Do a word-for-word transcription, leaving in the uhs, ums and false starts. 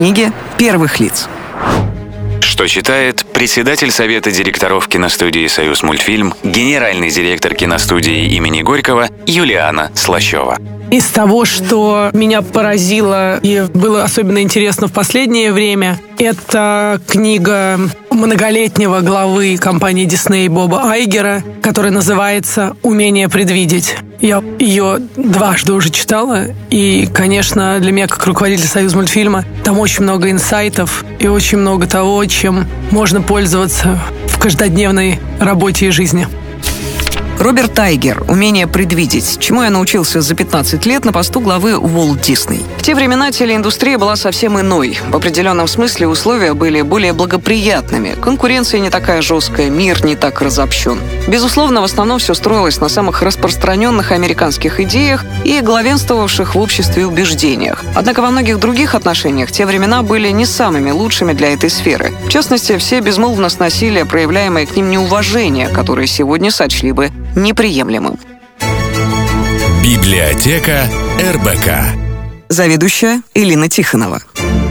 Книги первых лиц. Что читает председатель Совета директоров киностудии «Союзмультфильм», генеральный директор киностудии имени Горького Юлиана Слащева. Из того, что меня поразило и было особенно интересно в последнее время, это книга многолетнего главы компании Disney Боба Айгера, которая называется «Умение предвидеть». Я ее дважды уже читала, и, конечно, для меня, как руководителя Союзмультфильма, там очень много инсайтов и очень много того, чем можно пользоваться в каждодневной работе и жизни. Роберт Айгер «Умение предвидеть», чему я научился за пятнадцать лет на посту главы Walt Disney. В те времена телеиндустрия была совсем иной. В определенном смысле условия были более благоприятными. Конкуренция не такая жесткая, мир не так разобщен. Безусловно, в основном все строилось на самых распространенных американских идеях и главенствовавших в обществе убеждениях. Однако во многих других отношениях те времена были не самыми лучшими для этой сферы. В частности, все безмолвно сносили проявляемое к ним неуважение, которое сегодня сочли бы неприемлемым. Библиотека эр бэ ка. Заведующая Элина Тихонова.